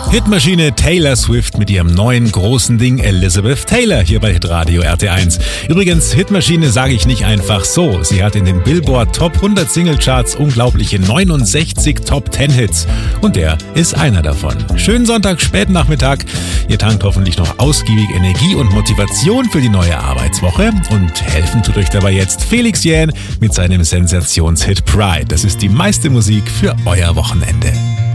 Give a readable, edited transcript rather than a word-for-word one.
Hitmaschine Taylor Swift mit ihrem neuen großen Ding Elizabeth Taylor hier bei Hitradio RT1. Übrigens, Hitmaschine sage ich nicht einfach so. Sie hat in den Billboard Top 100 Singlecharts unglaubliche 69 Top 10 Hits. Und der ist einer davon. Schönen Sonntag, Spätnachmittag. Ihr tankt hoffentlich noch ausgiebig Energie und Motivation für die neue Arbeitswoche. Und helfen tut euch dabei jetzt Felix Jähn mit seinem Sensationshit Pride. Das ist die meiste Musik für euer Wochenende.